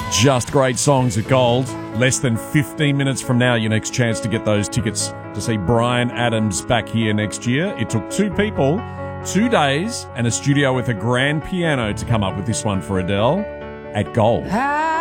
Just great songs at Gold. Less than 15 minutes from now, your next chance to get those tickets to see Bryan Adams back here next year. It took 2 people, 2 days, and a studio with a grand piano to come up with this one for Adele at Gold.